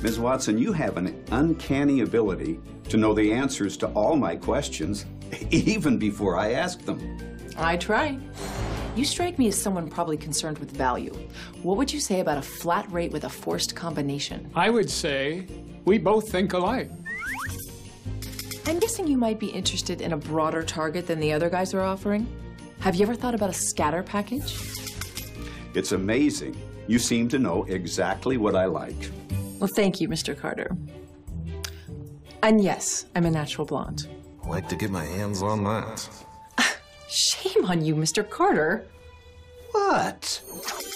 Ms. Watson, you have an uncanny ability to know the answers to all my questions, even before I ask them. I try. You strike me as someone probably concerned with value. What would you say about a flat rate with a forced combination? I would say we both think alike. I'm guessing you might be interested in a broader target than the other guys are offering. Have you ever thought about a scatter package? It's amazing. You seem to know exactly what I like. Well, thank you, Mr. Carter. And yes, I'm a natural blonde. I'd like to get my hands on that. Shame on you, Mr. Carter. What?